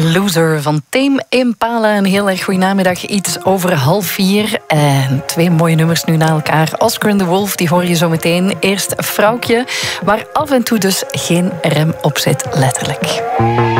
Loser van Tame Impala. Een heel erg goede namiddag, iets over 3:30. En 2 mooie nummers nu na elkaar. Oscar and the Wolf, die hoor je zo meteen. Eerst Vrouwtje, waar af en toe dus geen rem op zit, letterlijk.